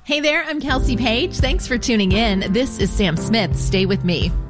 Hey there, I'm Kelsey Page. Thanks for tuning in. This is Sam Smith. Stay with me.